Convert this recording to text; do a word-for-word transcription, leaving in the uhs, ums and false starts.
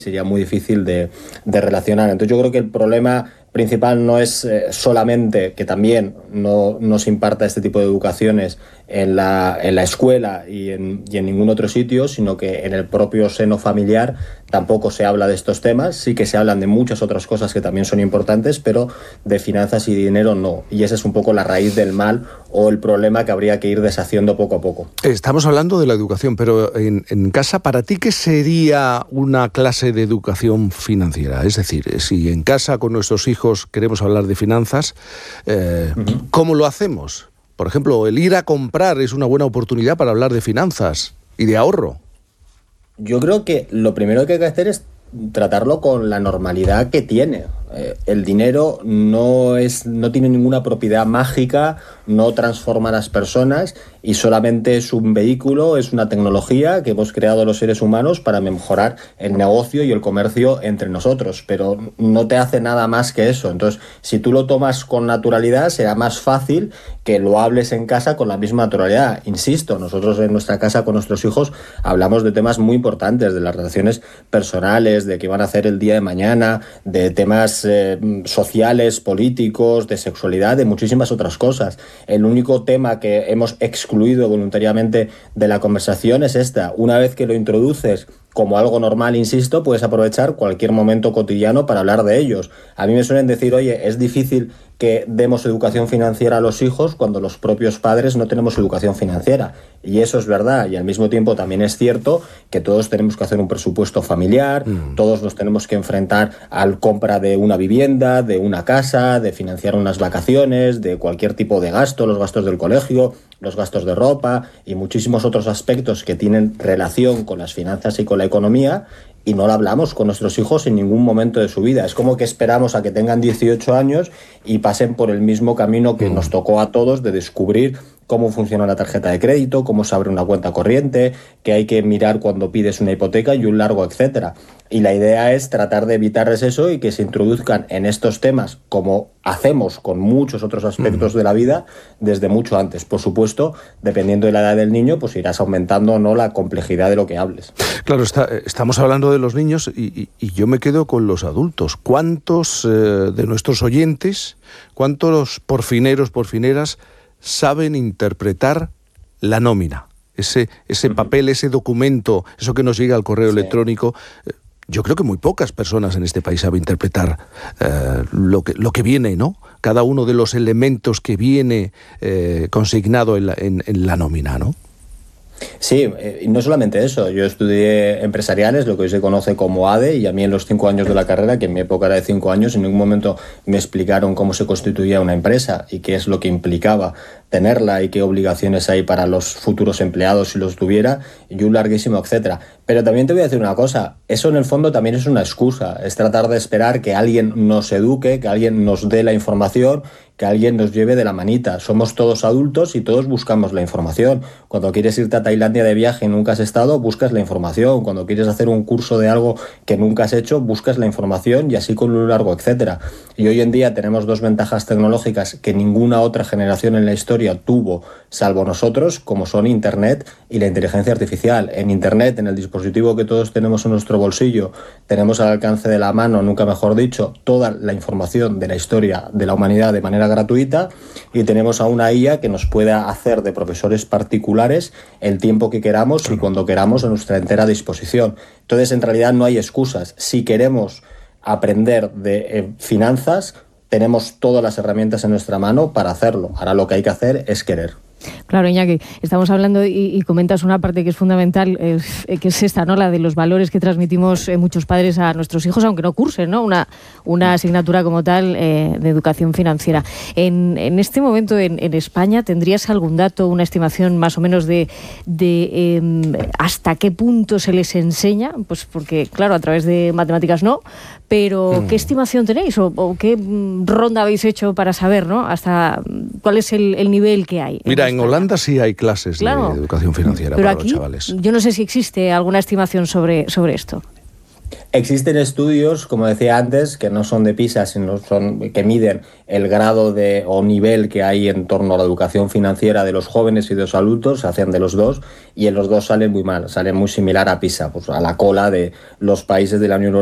sería muy difícil de, de relacionar. Entonces yo creo que el problema principal no es eh, solamente que también no, no se imparta este tipo de educaciones en la, en la escuela y en, y en ningún otro sitio, sino que en el propio seno familiar tampoco se habla de estos temas. Sí que se hablan de muchas otras cosas que también son importantes, pero de finanzas y dinero no. Y esa es un poco la raíz del mal o el problema que habría que ir deshaciendo poco a poco. Estamos hablando de la educación, pero en, en casa, ¿para ti qué sería una clase de educación financiera? Es decir, si en casa con nuestros hijos queremos hablar de finanzas, eh, uh-huh. ¿cómo lo hacemos? Por ejemplo, el ir a comprar es una buena oportunidad para hablar de finanzas y de ahorro. Yo creo que lo primero que hay que hacer es tratarlo con la normalidad que tiene. Eh, el dinero no es, no tiene ninguna propiedad mágica, no transforma a las personas y solamente es un vehículo, es una tecnología que hemos creado los seres humanos para mejorar el negocio y el comercio entre nosotros, pero no te hace nada más que eso. Entonces, si tú lo tomas con naturalidad, será más fácil que lo hables en casa con la misma naturalidad. Insisto, nosotros en nuestra casa con nuestros hijos hablamos de temas muy importantes, de las relaciones personales, de qué van a hacer el día de mañana, de temas eh, sociales, políticos, de sexualidad, de muchísimas otras cosas. El único tema que hemos excluido voluntariamente de la conversación es esta. Una vez que lo introduces como algo normal, insisto, puedes aprovechar cualquier momento cotidiano para hablar de ellos. A mí me suelen decir, oye, es difícil que demos educación financiera a los hijos cuando los propios padres no tenemos educación financiera. Y eso es verdad. Y al mismo tiempo también es cierto que todos tenemos que hacer un presupuesto familiar, mm. todos nos tenemos que enfrentar a la compra de una vivienda, de una casa, de financiar unas vacaciones, de cualquier tipo de gasto, los gastos del colegio, los gastos de ropa y muchísimos otros aspectos que tienen relación con las finanzas y con la economía, y no lo hablamos con nuestros hijos en ningún momento de su vida. Es como que esperamos a que tengan dieciocho años y pasen por el mismo camino que mm. nos tocó a todos de descubrir cómo funciona la tarjeta de crédito, cómo se abre una cuenta corriente, que hay que mirar cuando pides una hipoteca y un largo etcétera. Y la idea es tratar de evitarles eso y que se introduzcan en estos temas, como hacemos con muchos otros aspectos mm. de la vida, desde mucho antes. Por supuesto, dependiendo de la edad del niño, pues irás aumentando o no la complejidad de lo que hables. Claro, está, estamos hablando de los niños y, y, y yo me quedo con los adultos. ¿Cuántos eh, de nuestros oyentes, cuántos porfineros, porfineras, saben interpretar la nómina? Ese, ese uh-huh. papel, ese documento, eso que nos llega al correo sí. electrónico. Yo creo que muy pocas personas en este país saben interpretar eh, lo que, lo que viene, ¿no? Cada uno de los elementos que viene eh, consignado en la, en, en la nómina, ¿no? Sí, y no solamente eso, yo estudié empresariales, lo que hoy se conoce como A D E, y a mí en los cinco años de la carrera, que en mi época era de cinco años, en ningún momento me explicaron cómo se constituía una empresa y qué es lo que implicaba tenerla y qué obligaciones hay para los futuros empleados si los tuviera, y un larguísimo etcétera. Pero también te voy a decir una cosa, eso en el fondo también es una excusa, es tratar de esperar que alguien nos eduque, que alguien nos dé la información, que alguien nos lleve de la manita. Somos todos adultos y todos buscamos la información. Cuando quieres irte a Tailandia de viaje y nunca has estado, buscas la información. Cuando quieres hacer un curso de algo que nunca has hecho, buscas la información, y así con un largo etcétera. Y hoy en día tenemos dos ventajas tecnológicas que ninguna otra generación en la historia tuvo, salvo nosotros, como son Internet y la inteligencia artificial. En Internet, en el dispositivo que todos tenemos en nuestro bolsillo, tenemos al alcance de la mano, nunca mejor dicho, toda la información de la historia de la humanidad de manera gratuita, y tenemos a una I A que nos pueda hacer de profesores particulares el tiempo que queramos y cuando queramos a nuestra entera disposición. Entonces, en realidad no hay excusas. Si queremos aprender de eh, finanzas, tenemos todas las herramientas en nuestra mano para hacerlo. Ahora lo que hay que hacer es querer. Claro, Iñaki, estamos hablando y, y comentas una parte que es fundamental, eh, que es esta, ¿no? La de los valores que transmitimos eh, muchos padres a nuestros hijos, aunque no cursen, ¿no? Una, una asignatura como tal eh, de educación financiera. En, en este momento en, en España, ¿tendrías algún dato, una estimación más o menos de, de eh, hasta qué punto se les enseña? Pues porque, claro, a través de matemáticas no, pero mm. ¿qué estimación tenéis o, o qué ronda habéis hecho para saber, ¿no? Hasta cuál es el, el nivel que hay? Mira, en Holanda sí hay clases claro, de educación financiera pero para aquí, los chavales. Yo no sé si existe alguna estimación sobre, sobre esto. Existen estudios, como decía antes, que no son de PISA, sino son que miden el grado de o nivel que hay en torno a la educación financiera de los jóvenes y de los adultos, se hacen de los dos, y en los dos salen muy mal, salen muy similar a PISA, pues a la cola de los países de la Unión Europea